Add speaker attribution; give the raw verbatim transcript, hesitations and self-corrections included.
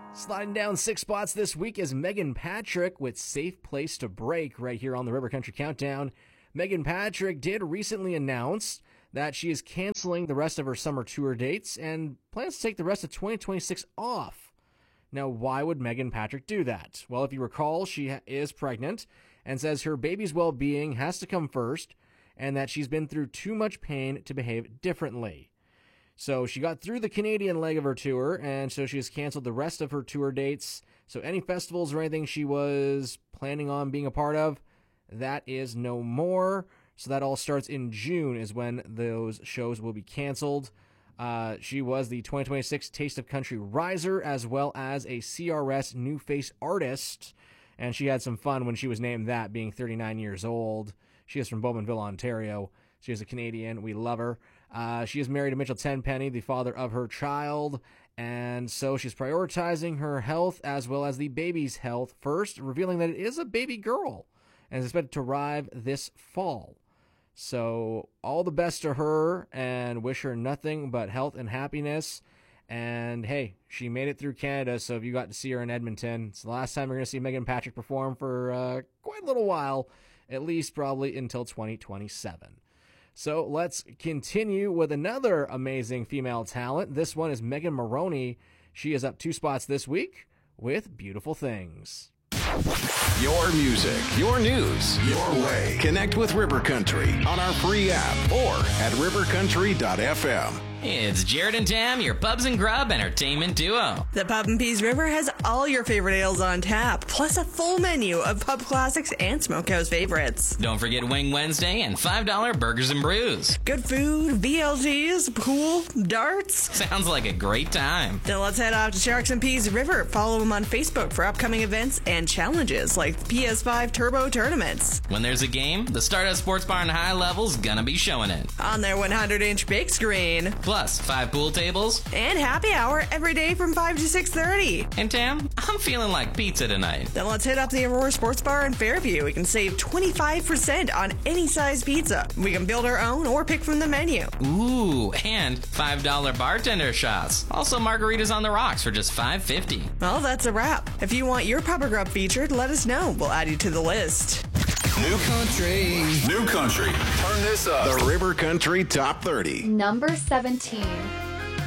Speaker 1: Sliding down six spots this week is Megan Patrick with Safe Place to Break right here on the River Country Countdown. Megan Patrick did recently announce that she is canceling the rest of her summer tour dates and plans to take the rest of twenty twenty-six off. Now, why would Megan Patrick do that? Well, if you recall, she is pregnant and says her baby's well-being has to come first and that she's been through too much pain to behave differently. So she got through the Canadian leg of her tour, and so she has canceled the rest of her tour dates. So any festivals or anything she was planning on being a part of, that is no more. So that all starts in June is when those shows will be canceled. Uh, she was the twenty twenty-six Taste of Country Riser as well as a C R S New Face Artist. And she had some fun when she was named that, being thirty-nine years old. She is from Bowmanville, Ontario. She is a Canadian. We love her. Uh, she is married to Mitchell Tenpenny, the father of her child. And so she's prioritizing her health as well as the baby's health first, revealing that it is a baby girl and is expected to arrive this fall. So all the best to her and wish her nothing but health and happiness. And hey, she made it through Canada, so if you got to see her in Edmonton, it's the last time you're going to see Megan Patrick perform for uh, quite a little while, at least probably until twenty twenty-seven. So let's continue with another amazing female talent. This one is Megan Moroney. She is up two spots this week with Beautiful Things.
Speaker 2: Your music, your news, your way. Connect with River Country on our free app or at river country dot f m.
Speaker 3: It's Jared and Tam, your Pubs and Grub entertainment duo.
Speaker 4: The Pub and Peas River has all your favorite ales on tap, plus a full menu of pub classics and smokehouse favorites.
Speaker 3: Don't forget Wing Wednesday and five dollar burgers and brews.
Speaker 4: Good food, V L Gs, pool, darts.
Speaker 3: Sounds like a great time.
Speaker 4: Then let's head off to Sharks and Peas River. Follow them on Facebook for upcoming events and challenges like P S five Turbo tournaments.
Speaker 3: When there's a game, the Stardust Sports Bar and High Level's gonna be showing it.
Speaker 4: On their one hundred inch big screen.
Speaker 3: Plus, five pool tables.
Speaker 4: And happy hour every day from five to six thirty.
Speaker 3: And Tam, I'm feeling like pizza tonight.
Speaker 4: Then let's hit up the Aurora Sports Bar in Fairview. We can save twenty-five percent on any size pizza. We can build our own or pick from the menu.
Speaker 3: Ooh, and five dollar bartender shots. Also margaritas on the rocks for just five fifty.
Speaker 4: Well, that's a wrap. If you want your Pub or Grub featured, let us know. We'll add you to the list.
Speaker 2: New country. New country. Turn this up. The River Country Top thirty.
Speaker 5: Number seventeen.